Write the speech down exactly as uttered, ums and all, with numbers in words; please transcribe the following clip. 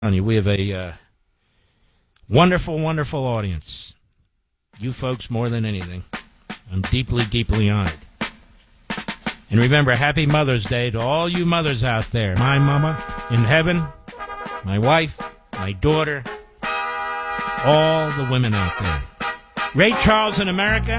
you, we have a uh, wonderful, wonderful audience. You folks more than anything. I'm deeply, deeply honored. And remember, happy Mother's Day to all you mothers out there. My mama in heaven, my wife, my daughter, all the women out there. Ray Charles in America.